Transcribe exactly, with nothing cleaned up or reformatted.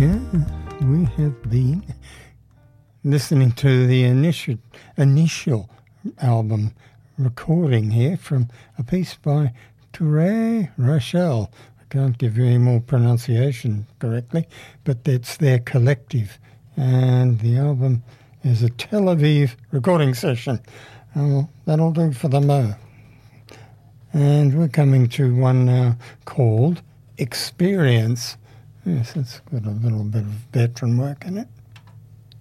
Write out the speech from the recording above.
Yeah, we have been listening to the initial, initial album recording here from a piece by Touré Rochelle. I can't give you any more pronunciation correctly, but that's their collective. And the album is a Tel Aviv recording session. Oh, that'll do for the mo. And we're coming to one now called Experience. Yes, it's got a little bit of veteran work in it.